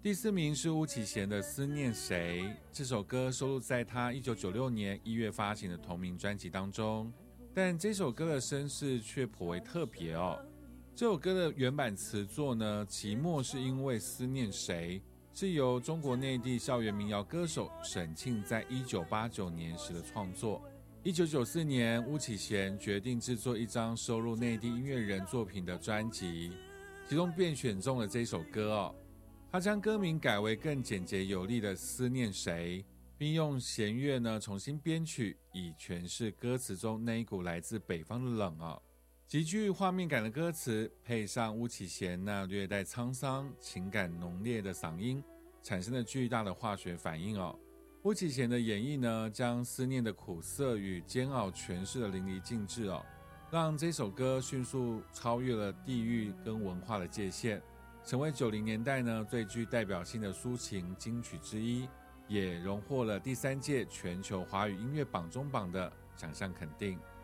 第4名是巫启贤的《思念谁》，这首歌收录在他1996年1月发行的同名专辑当中，但这首歌的声势却颇为特别哦。这首歌的原版词作呢，期末是因为思念谁，是由中国内地校园民谣歌手沈庆在1989年时的创作。1994年，巫启贤决定制作一张收录内地音乐人作品的专辑，其中便选中了这首歌哦。他将歌名改为更简洁有力的思念谁，并用弦乐呢重新编曲，以诠释歌词中那一股来自北方的冷哦。极具画面感的歌词，配上巫启贤那略带沧桑、情感浓烈的嗓音，产生了巨大的化学反应哦。巫启贤的演绎呢，将思念的苦涩与煎熬诠释得淋漓尽致哦，让这首歌迅速超越了地域跟文化的界限，成为90年代呢最具代表性的抒情金曲之一，也荣获了第3届全球华语音乐榜中榜的奖项肯定。